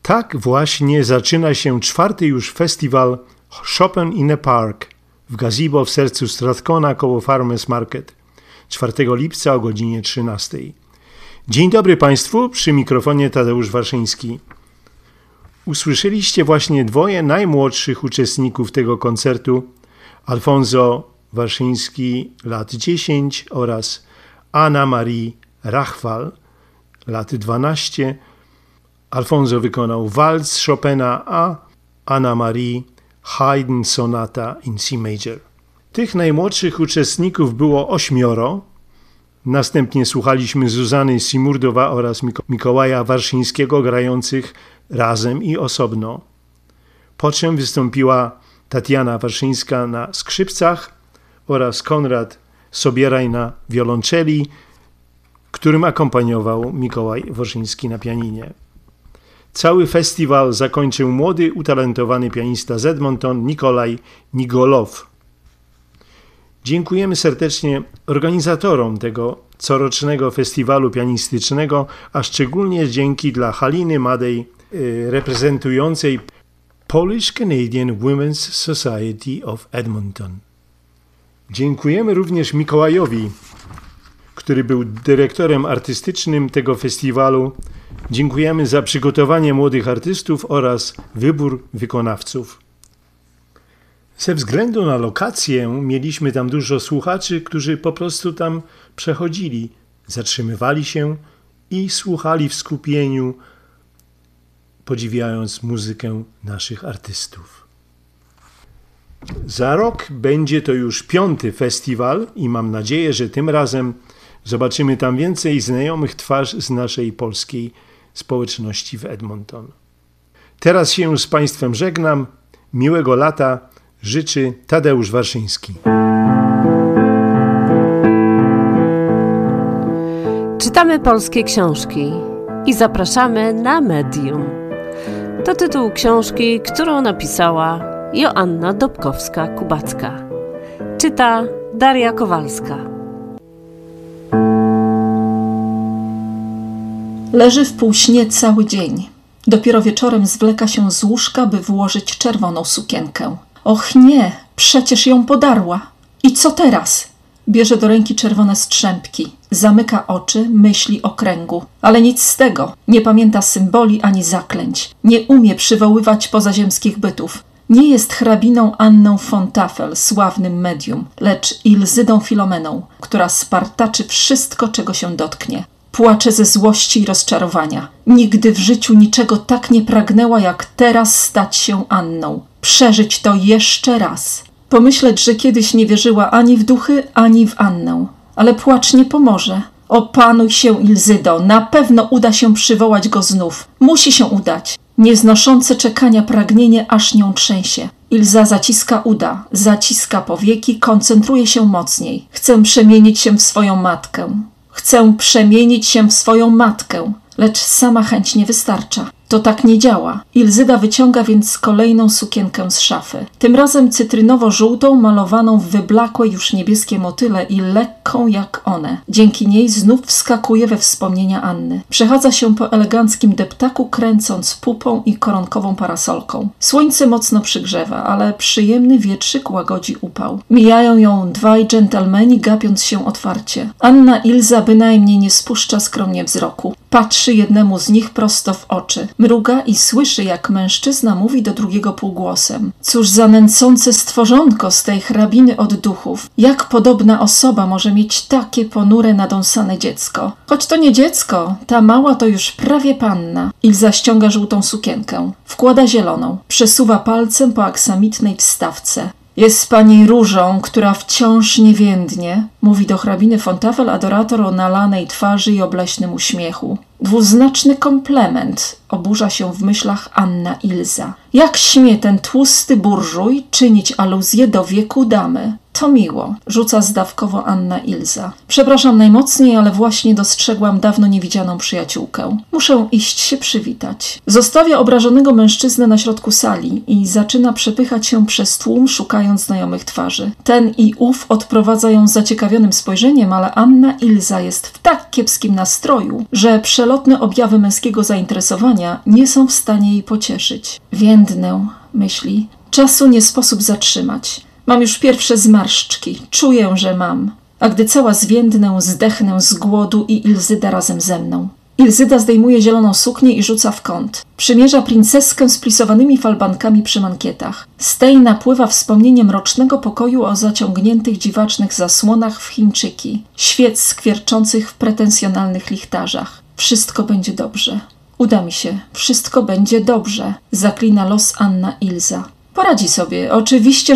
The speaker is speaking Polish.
Tak właśnie zaczyna się 4. już festiwal Chopin in a Park w gazebo w sercu Strathcona koło Farmers Market 4 lipca o godzinie 13. Dzień dobry Państwu, przy mikrofonie Tadeusz Warszyński. Usłyszeliście właśnie dwoje najmłodszych uczestników tego koncertu, Alfonso Warszyński, lat 10 oraz Anna Marie Rachwal, lat 12. Alfonso wykonał walc Chopina, a Anna Marie Haydn sonata in C major. Tych najmłodszych uczestników było 8. Następnie słuchaliśmy Zuzanny Simurdowa oraz Mikołaja Warszyńskiego grających razem i osobno. Po czym wystąpiła Tatiana Warszyńska na skrzypcach oraz Konrad Sobieraj na wiolonczeli, którym akompaniował Mikołaj Warszyński na pianinie. Cały festiwal zakończył młody, utalentowany pianista z Edmonton Nikolaj Nigolow. Dziękujemy serdecznie organizatorom tego corocznego festiwalu pianistycznego, a szczególnie dzięki dla Haliny Madej, reprezentującej Polish Canadian Women's Society of Edmonton. Dziękujemy również Mikołajowi, który był dyrektorem artystycznym tego festiwalu. Dziękujemy za przygotowanie młodych artystów oraz wybór wykonawców. Ze względu na lokację mieliśmy tam dużo słuchaczy, którzy po prostu tam przechodzili, zatrzymywali się i słuchali w skupieniu, podziwiając muzykę naszych artystów. Za rok będzie to już 5. festiwal i mam nadzieję, że tym razem zobaczymy tam więcej znajomych twarzy z naszej polskiej społeczności w Edmonton. Teraz się z Państwem żegnam. Miłego lata życzy Tadeusz Warszyński. Czytamy polskie książki i zapraszamy na Medium. To tytuł książki, którą napisała Joanna Dobkowska-Kubacka. Czyta Daria Kowalska. Leży w półśnie cały dzień. Dopiero wieczorem zwleka się z łóżka, by włożyć czerwoną sukienkę. Och nie, przecież ją podarła. I co teraz? Bierze do ręki czerwone strzępki. Zamyka oczy, myśli o kręgu. Ale nic z tego. Nie pamięta symboli ani zaklęć. Nie umie przywoływać pozaziemskich bytów. Nie jest hrabiną Anną Fontafel, sławnym medium, lecz Ilzydą Filomeną, która spartaczy wszystko, czego się dotknie. Płacze ze złości i rozczarowania. Nigdy w życiu niczego tak nie pragnęła, jak teraz stać się Anną. Przeżyć to jeszcze raz. Pomyśleć, że kiedyś nie wierzyła ani w duchy, ani w Annę. Ale płacz nie pomoże. Opanuj się, Ilzydo. Na pewno uda się przywołać go znów. Musi się udać. Nieznoszące czekania pragnienie aż nią trzęsie. Ilza zaciska uda, zaciska powieki, koncentruje się mocniej. Chcę przemienić się w swoją matkę. Chcę przemienić się w swoją matkę, lecz sama chęć nie wystarcza. To tak nie działa. Ilzyda wyciąga więc kolejną sukienkę z szafy. Tym razem cytrynowo-żółtą, malowaną w wyblakłe już niebieskie motyle i lekką jak one. Dzięki niej znów wskakuje we wspomnienia Anny. Przechadza się po eleganckim deptaku, kręcąc pupą i koronkową parasolką. Słońce mocno przygrzewa, ale przyjemny wietrzyk łagodzi upał. Mijają ją dwaj dżentelmeni, gapiąc się otwarcie. Anna Ilza bynajmniej nie spuszcza skromnie wzroku. Patrzy jednemu z nich prosto w oczy. Mruga i słyszy, jak mężczyzna mówi do drugiego półgłosem. Cóż za nęcące stworzonko z tej hrabiny od duchów. Jak podobna osoba może mieć takie ponure, nadąsane dziecko? Choć to nie dziecko, ta mała to już prawie panna. Ilza ściąga żółtą sukienkę. Wkłada zieloną. Przesuwa palcem po aksamitnej wstawce. Jest pani różą, która wciąż nie więdnie, mówi do hrabiny Fontafel adorator o nalanej twarzy i obleśnym uśmiechu. Dwuznaczny komplement, oburza się w myślach Anna Ilza. Jak śmie ten tłusty burżuj czynić aluzję do wieku damy? To miło, rzuca zdawkowo Anna Ilza. Przepraszam najmocniej, ale właśnie dostrzegłam dawno niewidzianą przyjaciółkę. Muszę iść się przywitać. Zostawia obrażonego mężczyznę na środku sali i zaczyna przepychać się przez tłum, szukając znajomych twarzy. Ten i ów odprowadza ją zaciekawionym spojrzeniem, ale Anna Ilza jest w tak kiepskim nastroju, że przelotne objawy męskiego zainteresowania oczekiwania nie są w stanie jej pocieszyć. Więdnę, myśli. Czasu nie sposób zatrzymać. Mam już pierwsze zmarszczki. Czuję, że mam. A gdy cała zwiędnę, zdechnę z głodu i Ilzyda razem ze mną. Ilzyda zdejmuje zieloną suknię i rzuca w kąt. Przymierza princeskę z plisowanymi falbankami przy mankietach. Z tej napływa wspomnienie mrocznego pokoju o zaciągniętych dziwacznych zasłonach w Chińczyki. Świec skwierczących w pretensjonalnych lichtarzach. Wszystko będzie dobrze. Uda mi się. Wszystko będzie dobrze. Zaklina los Anna Ilza. Poradzi sobie. Oczywiście,